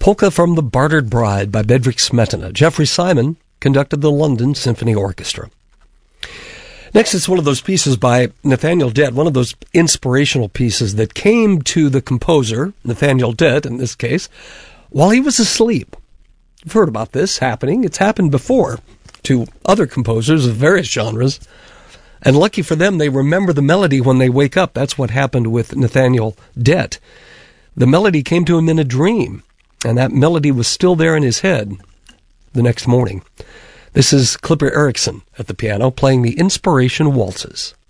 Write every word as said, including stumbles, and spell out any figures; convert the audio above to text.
Polka from the Bartered Bride by Bedřich Smetana. Jeffrey Simon conducted the London Symphony Orchestra. Next, it's one of those pieces by Nathaniel Dett, one of those inspirational pieces that came to the composer, Nathaniel Dett in this case, while he was asleep. You've heard about this happening. It's happened before to other composers of various genres. And lucky for them, they remember the melody when they wake up. That's what happened with Nathaniel Dett. The melody came to him in a dream, and that melody was still there in his head the next morning. This is Clipper Erickson at the piano playing the Inspiration Waltzes.